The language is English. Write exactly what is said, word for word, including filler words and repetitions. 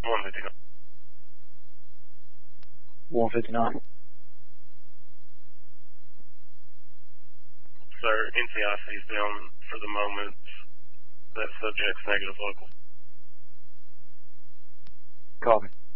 one fifty-nine. one fifty-nine. Sir, N C I C is down for the moment. That subject's negative local. Copy.